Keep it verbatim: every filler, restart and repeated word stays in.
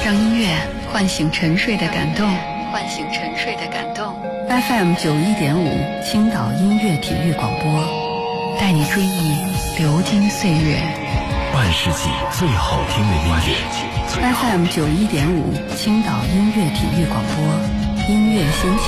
让音乐唤醒沉睡的感动，唤醒沉睡的感动。F M 九一点五，青岛音乐体育广播，带你追忆流金岁月， 半世纪最好听的音乐。 F M 九一点五，青岛音乐体育广播，音乐先行。